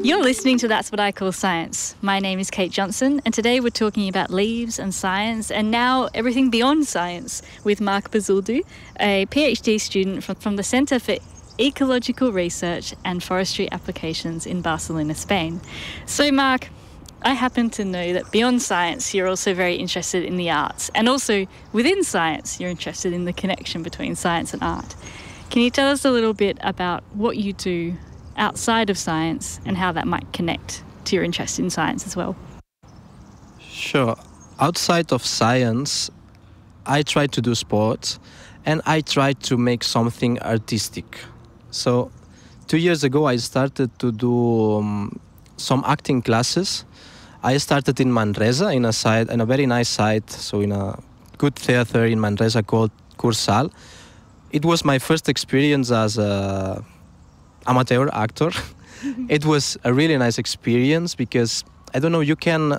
You're listening to That's What I Call Science. My name is Kate Johnson, and today we're talking about leaves and science, and now everything beyond science, with Marc Bazaldú, a PhD student from the Centre for Ecological Research and Forestry Applications in Barcelona, Spain. So, Marc, I happen to know that beyond science, you're also very interested in the arts, and also within science, you're interested in the connection between science and art. Can you tell us a little bit about what you do outside of science and how that might connect to your interest in science as well? Sure. Outside of science, I try to do sports and I try to make something artistic. So 2 years ago, I started to do some acting classes. I started in Manresa, in a very nice site, so in a good theater in Manresa called Cursal. It was my first experience as a amateur actor. It was a really nice experience because, I don't know, you can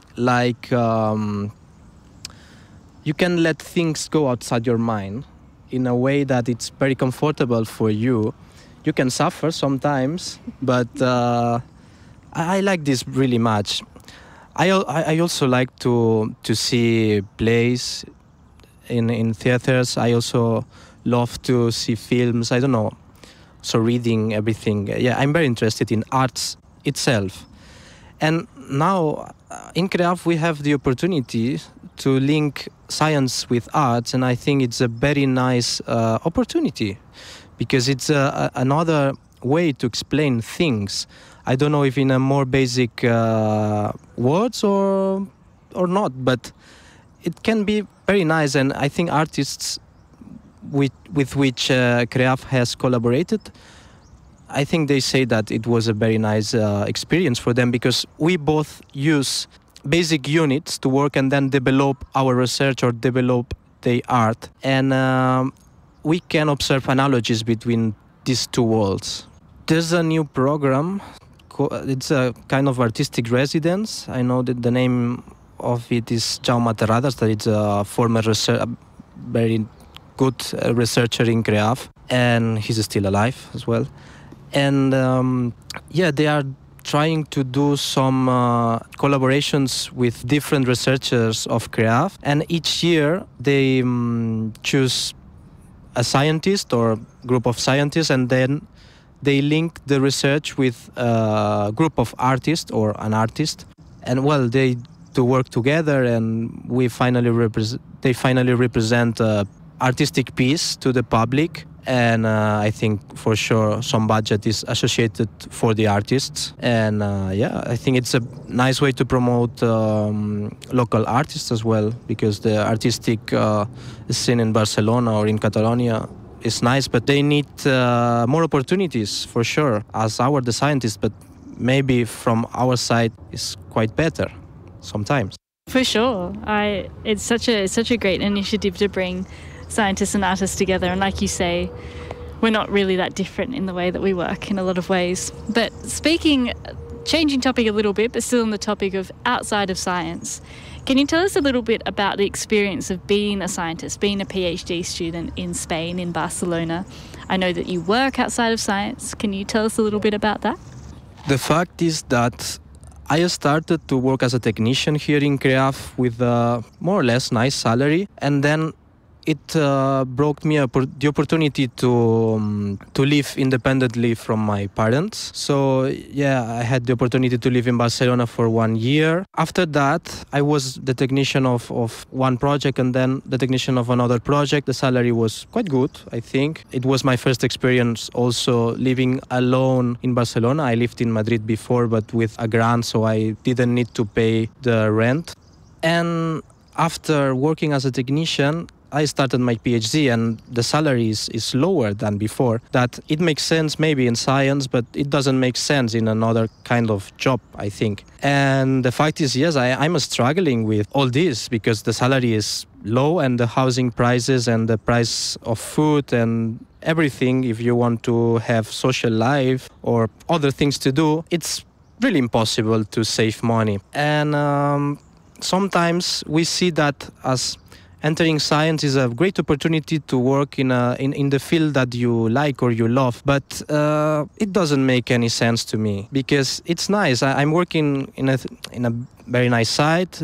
let things go outside your mind in a way that it's very comfortable for you. You can suffer sometimes, but I like this really much. I also like to see plays in theaters. I also love to see films. I don't know. So reading everything. Yeah, I'm very interested in arts itself. And now in CREAF we have the opportunity to link science with arts, and I think it's a very nice opportunity because it's another way to explain things. I don't know if in a more basic words or not, but it can be very nice, and I think artists with which CREAF has collaborated, I think they say that it was a very nice experience for them because we both use basic units to work and then develop our research or develop the art. And we can observe analogies between these two worlds. There's a new program. It's a kind of artistic residence. I know that the name of it is Jaume Terradas, that it's a former very good researcher in CREAF, and he's still alive as well. And they are trying to do some collaborations with different researchers of CREAF, and each year they choose a scientist or group of scientists, and then they link the research with a group of artists or an artist, and they to work together, and they finally represent artistic piece to the public, and I think for sure some budget is associated for the artists, and I think it's a nice way to promote local artists as well, because the artistic scene in Barcelona or in Catalonia is nice, but they need more opportunities for sure as the scientists, but maybe from our side is quite better sometimes. For sure. It's such a great initiative to bring scientists and artists together, and like you say, we're not really that different in the way that we work in a lot of ways. But changing topic a little bit, but still on the topic of outside of science, can you tell us a little bit about the experience of being a scientist, being a PhD student in Spain, in Barcelona? I know that you work outside of science. Can you tell us a little bit about that? The fact is that I started to work as a technician here in CREAF with a more or less nice salary, and then it brought me the opportunity to live independently from my parents. So I had the opportunity to live in Barcelona for 1 year. After that, I was the technician of one project and then the technician of another project. The salary was quite good, I think. It was my first experience also living alone in Barcelona. I lived in Madrid before, but with a grant, so I didn't need to pay the rent. And after working as a technician, I started my PhD, and the salary is lower than before. That it makes sense maybe in science, but it doesn't make sense in another kind of job, I think. And the fact is, yes, I'm struggling with all this because the salary is low, and the housing prices and the price of food and everything, if you want to have social life or other things to do, it's really impossible to save money. And sometimes we see that as entering science is a great opportunity to work in the field that you like or you love, but it doesn't make any sense to me because it's nice. I'm working in a very nice site.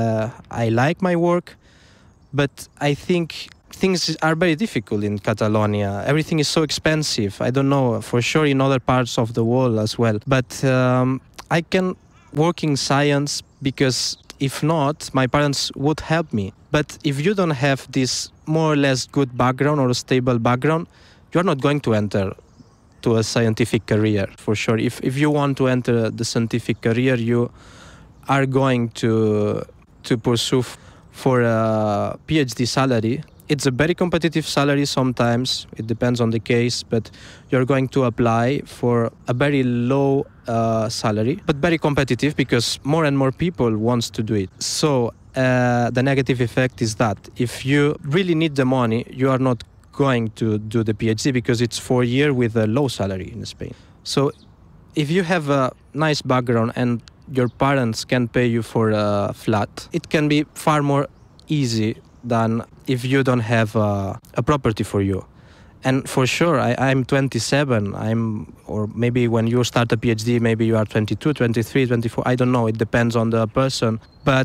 I like my work, but I think things are very difficult in Catalonia. Everything is so expensive. I don't know, for sure in other parts of the world as well. But I can work in science because if not, my parents would help me. But if you don't have this more or less good background or a stable background, you're not going to enter to a scientific career, for sure. If you want to enter the scientific career, you are going to pursue for a PhD salary. It's a very competitive salary sometimes. It depends on the case, but you're going to apply for a very low salary, but very competitive because more and more people wants to do it. So the negative effect is that if you really need the money, you are not going to do the PhD because it's 4 years with a low salary in Spain. So if you have a nice background and your parents can pay you for a flat, it can be far more easy than if you don't have a property for you. And for sure, I'm 27, or maybe when you start a PhD, maybe you are 22, 23, 24, I don't know, it depends on the person. But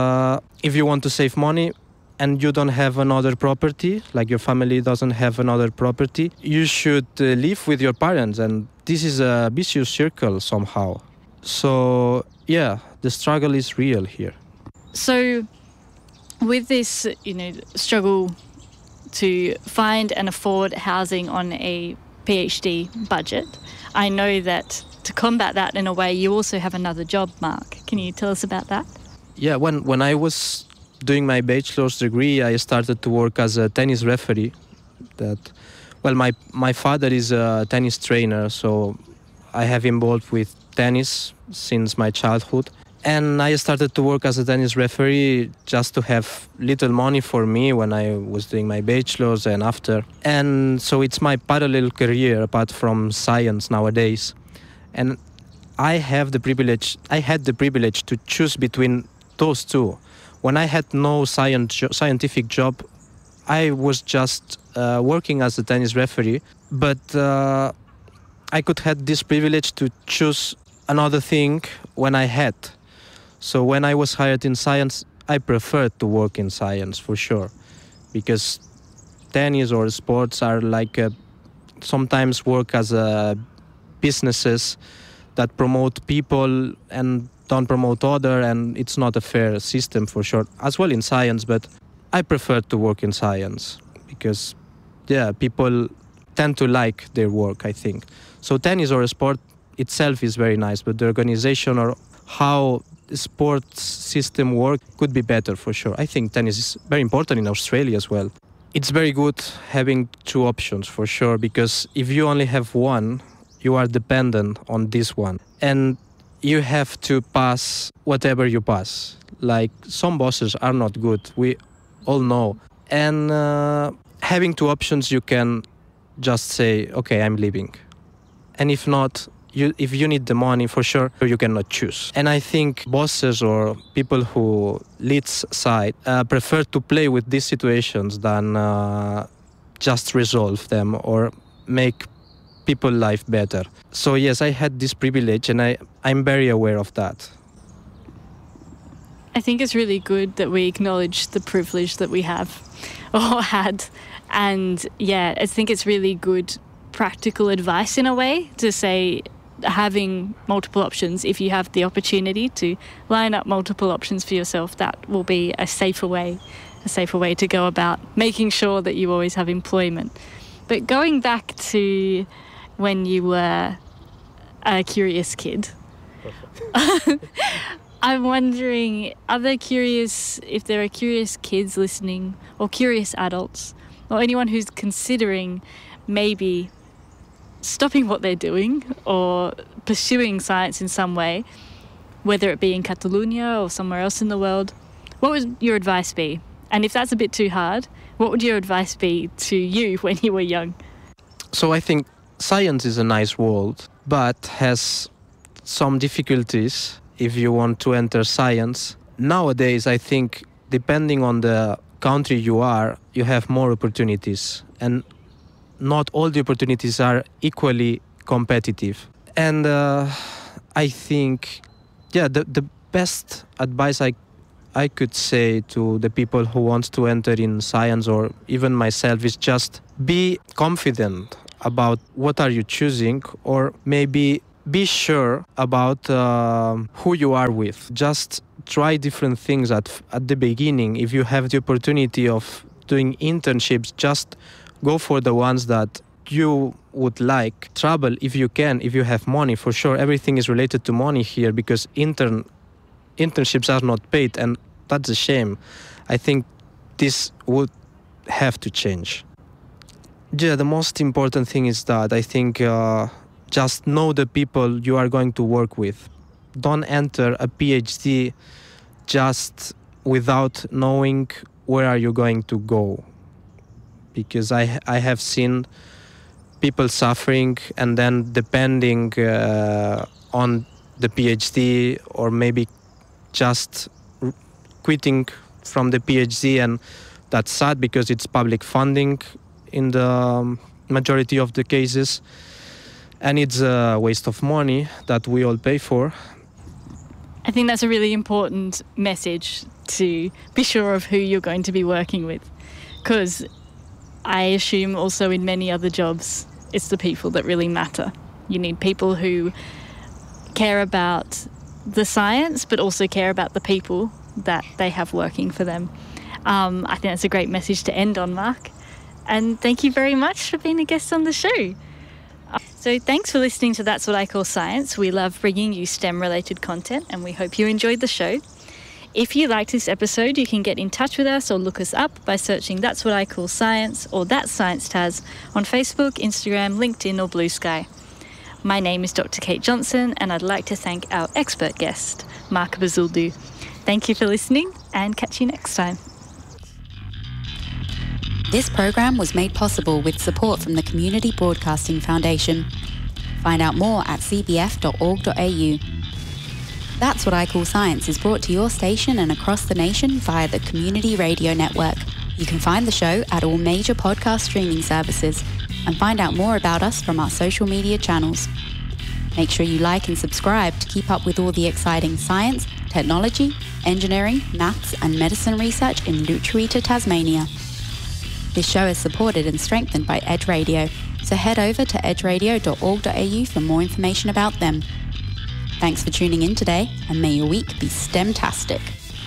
if you want to save money and you don't have another property, like your family doesn't have another property, you should live with your parents, and this is a vicious circle somehow. So yeah, the struggle is real here. So with this, struggle to find and afford housing on a PhD budget, I know that to combat that in a way, you also have another job, Mark. Can you tell us about that? Yeah, when I was doing my bachelor's degree, I started to work as a tennis referee. My father is a tennis trainer, so I have involved with tennis since my childhood. And I started to work as a tennis referee just to have little money for me when I was doing my bachelor's and after. And so it's my parallel career apart from science nowadays. And I had the privilege to choose between those two. When I had no scientific job, I was just working as a tennis referee, but I could have this privilege to choose another thing when I had. So when I was hired in science, I preferred to work in science for sure, because tennis or sports are like sometimes work as businesses that promote people and don't promote other, and it's not a fair system for sure. As well in science, but I prefer to work in science because people tend to like their work, I think. So tennis or a sport itself is very nice, but the organization or how the sports system work could be better for sure. I think tennis is very important in Australia as well. It's very good having two options for sure, because if you only have one, you are dependent on this one. And you have to pass whatever you pass. Like some bosses are not good, we all know. And having two options, you can just say, okay, I'm leaving. And if not, if you need the money, for sure, you cannot choose. And I think bosses or people who lead side prefer to play with these situations than just resolve them or make people's life better. So yes, I had this privilege and I'm very aware of that. I think it's really good that we acknowledge the privilege that we have or had. And yeah, I think it's really good practical advice in a way to say, having multiple options, if you have the opportunity to line up multiple options for yourself, that will be a safer way to go about making sure that you always have employment. But going back to when you were a curious kid, I'm wondering, if there are curious kids listening, or curious adults, or anyone who's considering maybe stopping what they're doing or pursuing science in some way, whether it be in Catalonia or somewhere else in the world, what would your advice be? And if that's a bit too hard, what would your advice be to you when you were young? So I think science is a nice world, but has some difficulties if you want to enter science. Nowadays, I think, depending on the country you are, you have more opportunities. And not all the opportunities are equally competitive. And I think, the best advice I could say to the people who want to enter in science, or even myself, is just be confident about what are you choosing, or maybe be sure about who you are with. Just try different things at the beginning. If you have the opportunity of doing internships, just go for the ones that you would like. Travel if you can, if you have money. For sure, everything is related to money here, because internships are not paid, and that's a shame. I think this would have to change. Yeah, the most important thing is that I think just know the people you are going to work with. Don't enter a PhD just without knowing where are you going to go. Because I have seen people suffering and then depending on the PhD, or maybe just quitting from the PhD, and that's sad because it's public funding in the majority of the cases, and it's a waste of money that we all pay for. I think that's a really important message, to be sure of who you're going to be working with, because I assume also in many other jobs it's the people that really matter. You need people who care about the science but also care about the people that they have working for them. I think that's a great message to end on, Mark. And thank you very much for being a guest on the show. So thanks for listening to That's What I Call Science. We love bringing you STEM-related content, and we hope you enjoyed the show. If you liked this episode, you can get in touch with us or look us up by searching That's What I Call Science or That's Science Taz on Facebook, Instagram, LinkedIn or Blue Sky. My name is Dr. Kate Johnson, and I'd like to thank our expert guest, Mark Bazuldu. Thank you for listening, and catch you next time. This program was made possible with support from the Community Broadcasting Foundation. Find out more at cbf.org.au. That's What I Call Science is brought to your station and across the nation via the Community Radio Network. You can find the show at all major podcast streaming services and find out more about us from our social media channels. Make sure you like and subscribe to keep up with all the exciting science, technology, engineering, maths and medicine research in Lutruwita, Tasmania. This show is supported and strengthened by Edge Radio, so head over to edgeradio.org.au for more information about them. Thanks for tuning in today, and may your week be STEM-tastic.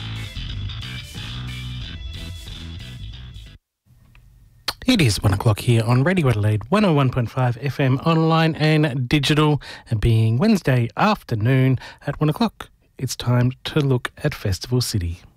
It is 1 o'clock here on Radio Adelaide 101.5 FM online and digital, and being Wednesday afternoon at 1 o'clock, it's time to look at Festival City.